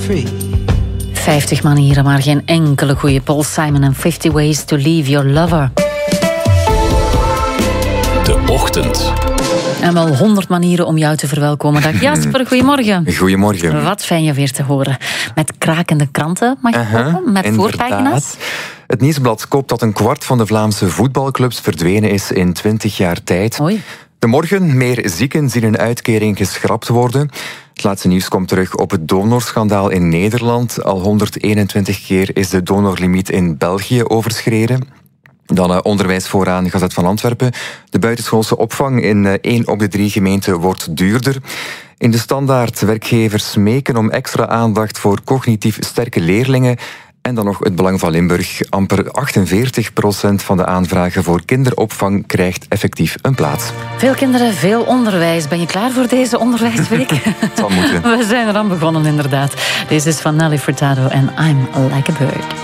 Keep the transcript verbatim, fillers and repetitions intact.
free. vijftig manieren, maar geen enkele goede. Paul Simon en fifty ways to leave your lover. De ochtend. En wel honderd manieren om jou te verwelkomen. Dag Jasper, goedemorgen. Goedemorgen. Wat fijn je weer te horen. Met krakende kranten, mag je Uh-huh, hopen? Met inderdaad. voorpagina's. Het Nieuwsblad koopt dat een kwart van de Vlaamse voetbalclubs verdwenen is in twintig jaar tijd. Oei. De Morgen, meer zieken zien hun uitkering geschrapt worden. Het laatste nieuws komt terug op het donorschandaal in Nederland. Al honderdeenentwintig keer is de donorlimiet in België overschreden. Dan uh, onderwijs vooraan, Gazet van Antwerpen. De buitenschoolse opvang in uh, één op de drie gemeenten wordt duurder. In de Standaard werkgevers smeken om extra aandacht voor cognitief sterke leerlingen. En dan nog het Belang van Limburg. Amper achtenveertig procent van de aanvragen voor kinderopvang krijgt effectief een plaats. Veel kinderen, veel onderwijs. Ben je klaar voor deze onderwijsweek? Het zal moeten. We zijn eraan begonnen, inderdaad. Deze is van Nelly Furtado en I'm Like a Bird.